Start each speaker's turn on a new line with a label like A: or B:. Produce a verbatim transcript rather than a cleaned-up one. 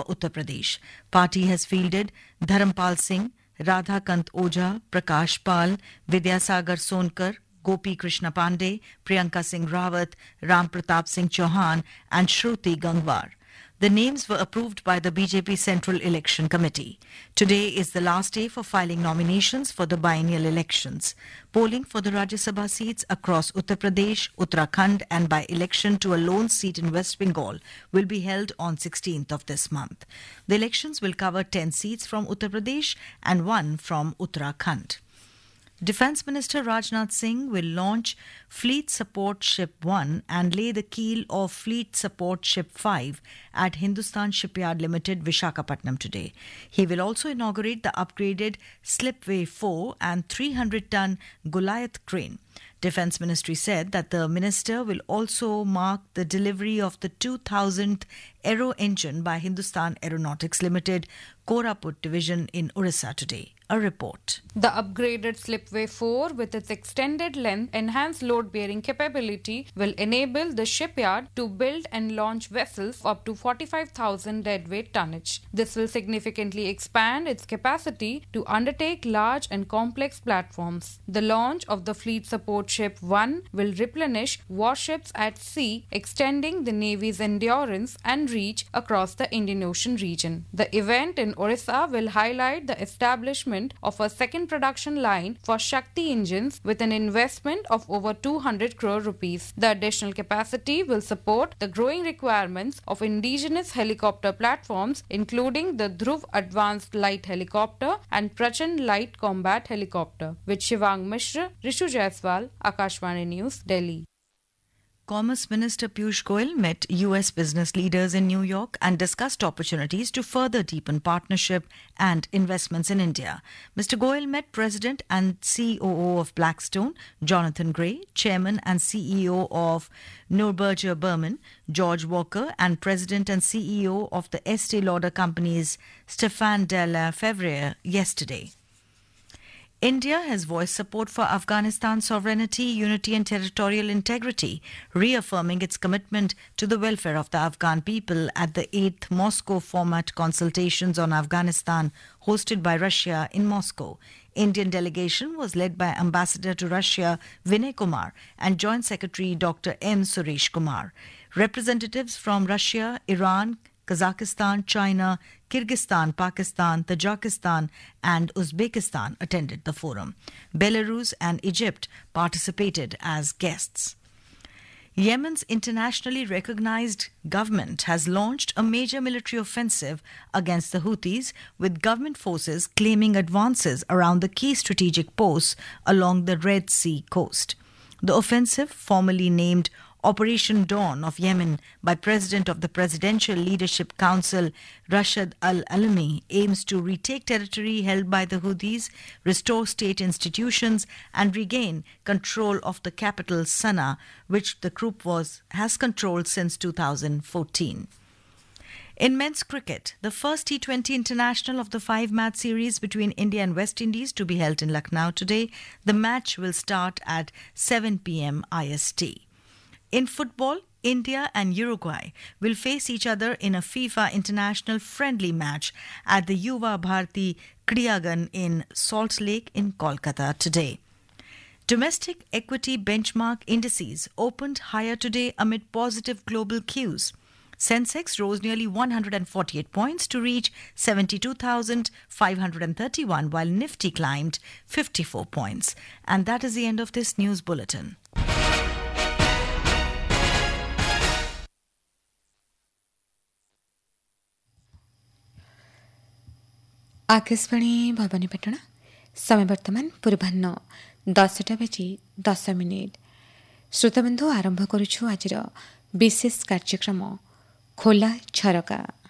A: for Uttar Pradesh. Party has fielded Dharampal Singh, Radhakant Ojha, Prakash Pal, Vidyasagar Sonkar, Gopi Krishna Pandey, Priyanka Singh Rawat, Ram Pratap Singh Chauhan and Shruti Gangwar. The names were approved by the B J P Central Election Committee. Today is the last day for filing nominations for the biennial elections. Polling for the Rajya Sabha seats across Uttar Pradesh, Uttarakhand and by election to a lone seat in West Bengal will be held on sixteenth of this month. The elections will cover ten seats from Uttar Pradesh and one from Uttarakhand. Defence Minister Rajnath Singh will launch Fleet Support Ship one and lay the keel of Fleet Support Ship five at Hindustan Shipyard Limited, Visakhapatnam today. He will also inaugurate the upgraded Slipway four and three hundred ton Goliath crane. Defence Ministry said that the minister will also mark the delivery of the two thousandth Aero engine by Hindustan Aeronautics Limited, Koraput Division in Orissa today. A report.
B: The upgraded Slipway four, with its extended length, enhanced load-bearing capability, will enable the shipyard to build and launch vessels up to forty-five thousand deadweight tonnage. This will significantly expand its capacity to undertake large and complex platforms. The launch of the Fleet Support Ship one will replenish warships at sea, extending the Navy's endurance and reach across the Indian Ocean region. The event in Orissa will highlight the establishment of a second production line for Shakti engines with an investment of over two hundred crore rupees. The additional capacity will support the growing requirements of indigenous helicopter platforms, including the Dhruv Advanced Light Helicopter and Prachand Light Combat Helicopter. With Shivang Mishra, Rishu Jaiswal, Akashvani News, Delhi.
A: Commerce Minister Piyush Goyal met U S business leaders in New York and discussed opportunities to further deepen partnership and investments in India. Mister Goyal met President and C O O of Blackstone, Jonathan Gray, Chairman and C E O of Neuberger Berman, George Walker, and President and C E O of the Estee Lauder companies, Stéphane de la Février, yesterday. India has voiced support for Afghanistan's sovereignty, unity and territorial integrity, reaffirming its commitment to the welfare of the Afghan people at the eighth Moscow format consultations on Afghanistan hosted by Russia in Moscow. Indian delegation was led by Ambassador to Russia Vinay Kumar and Joint Secretary Doctor M. Suresh Kumar. Representatives from Russia, Iran, Kazakhstan, China, Kyrgyzstan, Pakistan, Tajikistan and Uzbekistan attended the forum. Belarus and Egypt participated as guests. Yemen's internationally recognized government has launched a major military offensive against the Houthis, with government forces claiming advances around the key strategic posts along the Red Sea coast. The offensive, formally named Operation Dawn of Yemen by President of the Presidential Leadership Council Rashid Al-Alami, aims to retake territory held by the Houthis, restore state institutions and regain control of the capital Sana'a, which the group was has controlled since two thousand fourteen. In men's cricket, the first T twenty international of the five-match series between India and West Indies to be held in Lucknow today. The match will start at seven p.m. I S T. In football, India and Uruguay will face each other in a FIFA International friendly match at the Yuva Bharati Kriyagan in Salt Lake in Kolkata today. Domestic equity benchmark indices opened higher today amid positive global cues. Sensex rose nearly one hundred forty-eight points to reach seventy-two thousand five hundred thirty-one, while Nifty climbed fifty-four points. And that is the end of this news bulletin.
C: Akashvani भवानीपाटଣା समय वर्तमान पूर्वाह्न दसटा बजी दस minute श्रोताबंधु आरंभ करुछु आजिर विशेष कार्यक्रम खोला झरका।